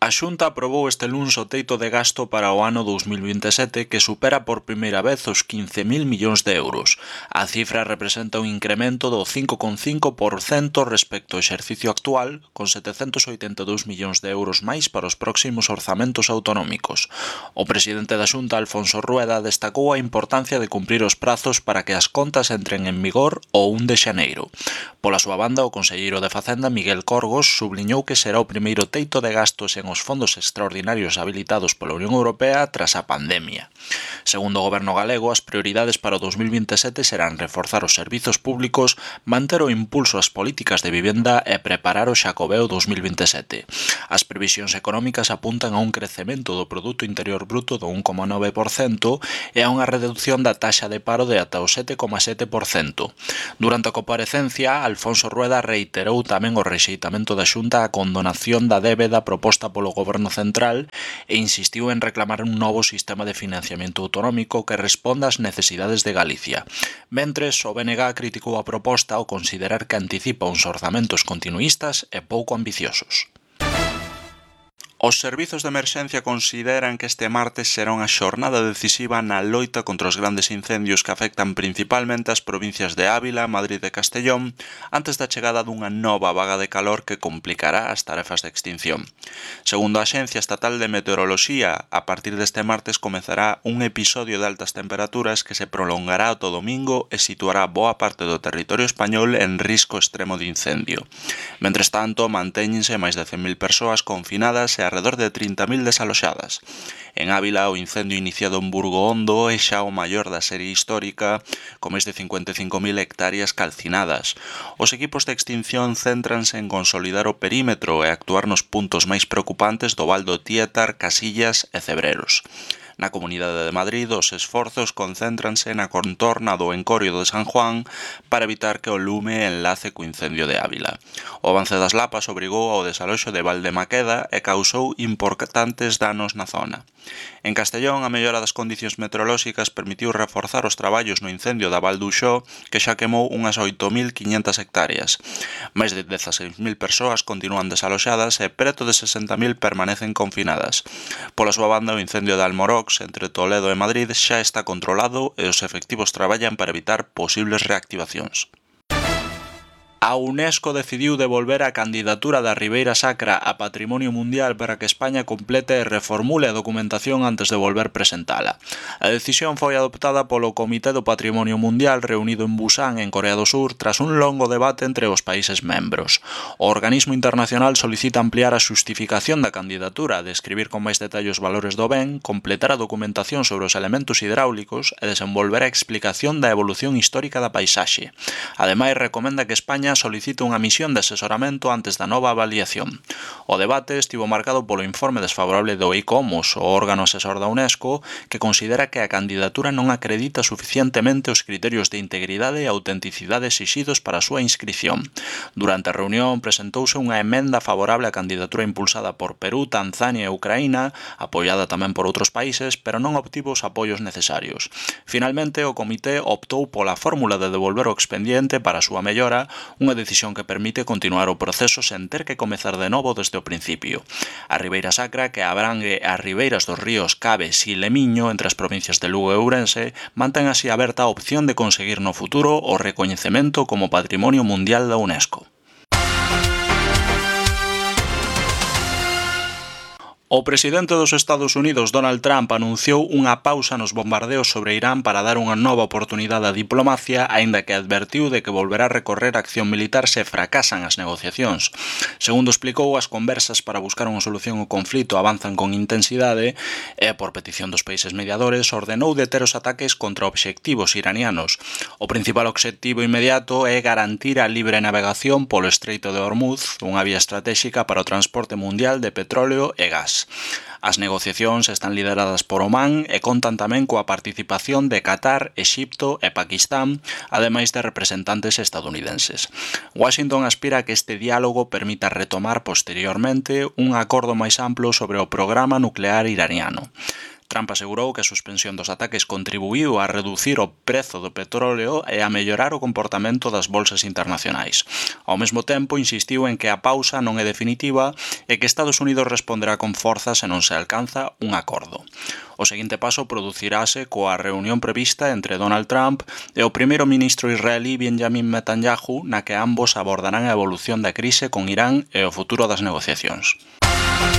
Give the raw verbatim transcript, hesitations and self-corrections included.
A Xunta aprobou este luns o teito de gasto para o ano dous mil vinte e sete que supera por primeira vez os quince mil millóns de euros. A cifra representa un incremento do cinco coma cinco por cento respecto ao exercicio actual, con setecentos oitenta e dous millóns de euros máis para os próximos orzamentos autonómicos. O presidente da Xunta, Alfonso Rueda, destacou a importancia de cumprir os prazos para que as contas entren en vigor o un de xaneiro. Pola súa banda, o conselleiro de Facenda, Miguel Corgos, subliñou que será o primeiro teito de gastos en os fondos extraordinarios habilitados pola Unión Europea tras a pandemia. Segundo o goberno galego, as prioridades para o dous mil vinte e sete serán reforzar os servizos públicos, manter o impulso ás políticas de vivenda e preparar o Xacobeo dous mil vinte e sete. As previsións económicas apuntan a un crecemento do Produto Interior Bruto do un coma nove por cento e a unha reducción da taxa de paro de ata o sete coma sete por cento. Durante a comparecencia, Alfonso Rueda reiterou tamén o rexeitamento da Xunta á condonación da débeda proposta polo Goberno Central e insistiu en reclamar un novo sistema de financiamento autonómico que responda ás necesidades de Galicia. Mentres, o B N G criticou a proposta ao considerar que anticipa uns orzamentos continuístas e pouco ambiciosos. Os servizos de emerxencia consideran que este martes será unha xornada decisiva na loita contra os grandes incendios que afectan principalmente as provincias de Ávila, Madrid e Castellón antes da chegada dunha nova vaga de calor que complicará as tarefas de extinción. Segundo a Axencia Estatal de Meteoroloxía, a partir deste martes comezará un episodio de altas temperaturas que se prolongará ata o domingo e situará boa parte do territorio español en risco extremo de incendio. Mentres tanto, mantéñense máis de cen mil persoas confinadas e arredor de trinta mil desaloxadas. En Ávila, o incendio iniciado en Burgo Hondo é xa o maior da serie histórica, con máis de cincuenta e cinco mil hectáreas calcinadas. Os equipos de extinción céntranse en consolidar o perímetro e actuar nos puntos máis preocupantes do Val do Tietar, Casillas e Cebreros. Na Comunidade de Madrid, os esforzos concéntranse na contorna do Encorio de San Juan para evitar que o lume enlace co incendio de Ávila. O avance das lapas obrigou ao desaloxo de Valdemaqueda e causou importantes danos na zona. En Castellón, a mellora das condicións meteorolóxicas permitiu reforzar os traballos no incendio da Val do Uxó, que xa quemou unhas oito mil quiñentas hectáreas. Máis de dezaseis mil persoas continúan desaloxadas e preto de sesenta mil permanecen confinadas. Pola súa banda, o incendio de Almorox, entre Toledo e Madrid, xa está controlado e os efectivos traballan para evitar posibles reactivacións. A UNESCO decidiu devolver a candidatura da Ribeira Sacra a Patrimonio Mundial para que España complete e reformule a documentación antes de volver presentala. A decisión foi adoptada polo Comité do Patrimonio Mundial reunido en Busan, en Corea do Sur, tras un longo debate entre os países membros. O organismo internacional solicita ampliar a xustificación da candidatura, describir con máis detalle os valores do ben, completar a documentación sobre os elementos hidráulicos e desenvolver a explicación da evolución histórica da paisaxe. Ademais, recomenda que España solicita unha misión de asesoramento antes da nova avaliación. O debate estivo marcado polo informe desfavorable do ICOMOS, o órgano asesor da UNESCO, que considera que a candidatura non acredita suficientemente os criterios de integridade e autenticidade exixidos para a súa inscrición. Durante a reunión presentouse unha emenda favorable á candidatura impulsada por Perú, Tanzania e Ucraína, apoiada tamén por outros países, pero non obtivo os apoios necesarios. Finalmente, o comité optou pola fórmula de devolver o expediente para a súa mellora, unha decisión que permite continuar o proceso sen ter que comezar de novo desde o principio. A Ribeira Sacra, que abrangue as ribeiras dos ríos Cabe, Sil e Miño entre as provincias de Lugo e Ourense, mantén así aberta a opción de conseguir no futuro o recoñecemento como Patrimonio Mundial da UNESCO. O presidente dos Estados Unidos, Donald Trump, anunciou unha pausa nos bombardeos sobre Irán para dar unha nova oportunidade á diplomacia, aínda que advertiu de que volverá a recorrer a acción militar se fracasan as negociacións. Segundo explicou, as conversas para buscar unha solución ao conflito avanzan con intensidade e, por petición dos países mediadores, ordenou deter os ataques contra obxectivos iranianos. O principal obxectivo inmediato é garantir a libre navegación polo Estreito de Hormuz, unha vía estratéxica para o transporte mundial de petróleo e gas. As negociacións están lideradas por Omán e contan tamén coa participación de Qatar, Exipto e Paquistán, ademais de representantes estadounidenses. Washington aspira a que este diálogo permita retomar posteriormente un acordo máis amplo sobre o programa nuclear iraniano. Trump asegurou que a suspensión dos ataques contribuíu a reducir o prezo do petróleo e a mellorar o comportamento das bolsas internacionais. Ao mesmo tempo, insistiu en que a pausa non é definitiva e que Estados Unidos responderá con forza se non se alcanza un acordo. O seguinte paso producirase coa reunión prevista entre Donald Trump e o primeiro ministro israelí Benjamin Netanyahu, na que ambos abordarán a evolución da crise con Irán e o futuro das negociacións.